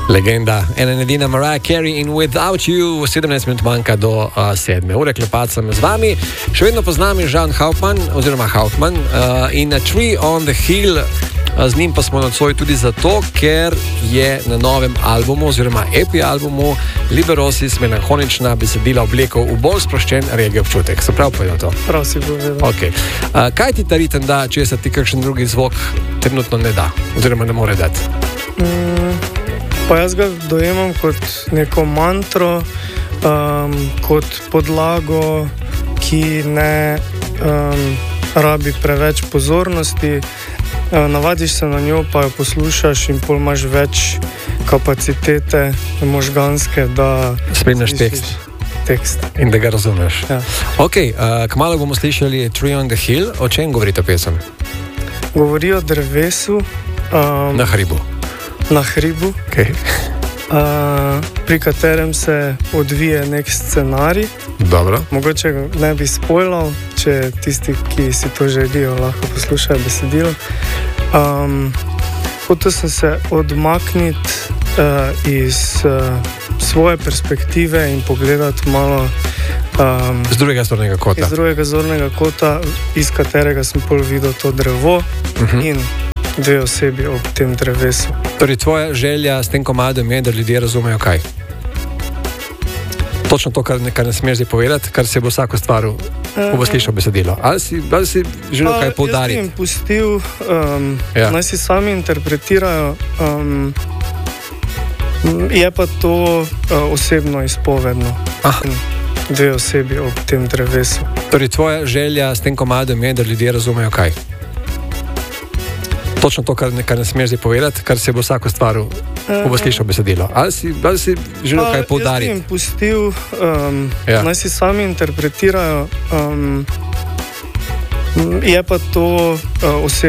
Legenda, ena in edina Mariah Carey in Without You, 17 minut manjka do 7 ure, klepat sem z vami. Še vedno poznam Žan Hauptmann, in A Tree on the Hill. Z njim pa smo nocoj tudi zato, ker je na novem albumu oziroma EP albumu Liberosis melanholična besedila oblekel v bolj sproščen reggae občutek. Se prav povedal to? Prav si povedal. Okay. Kaj ti ta ritem da, če se ti kakšen drugi zvok trenutno ne da oziroma ne more dati? Pa jaz ga dojemam kot neko mantro, kot podlago, ki ne rabi preveč pozornosti. Navadiš se na njo, pa jo poslušaš in pol imaš več kapacitete možganske, da spremljaš tekst in da ga razumeš. Ja. Ok, kmalu bomo slišali Tree on the Hill. O čem govori ta pesem? Govori o drevesu. Na hribu. Na hribu, okay. Pri katerem se odvije nek scenarij. Dobro. Mogoče ne bi spoilal, če tisti, ki si to želijo, lahko poslušajo besedilo. Hotel sem se odmakniti iz svoje perspektive in pogledati malo z drugega zornega kota. Iz drugega zornega kota, iz katerega sem pol videl to drevo in dve osebi ob tem drevesu. Torej, tvoja želja s tem komadom je, da ljudje razumejo kaj? Točno to, kar ne smeš zdaj povedati, kar se bo vsako stvar ko bo slišal besedilo. Ali si želel kaj poudariti? Jaz bi jim pustil, naj si sami interpretirajo, je pa to osebno izpovedno. Dve osebi ob tem drevesu. Torej, tvoja želja s tem komadom je, da ljudje razumejo kaj? Točno to, kar ne smeš zdaj povedati, kar se bo vsako stvar ko bo slišal besedilo. Ali si želel kaj poudariti? Jaz bi jim pustil, naj si sami interpretirajo, je pa to osebno